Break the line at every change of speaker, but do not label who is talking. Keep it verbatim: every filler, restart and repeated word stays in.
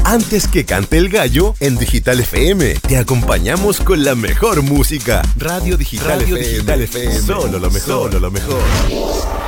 Antes que cante el gallo, en Digital F M te acompañamos con la mejor música. Radio Digital, Radio F M. Digital F M. Solo lo mejor, solo lo mejor.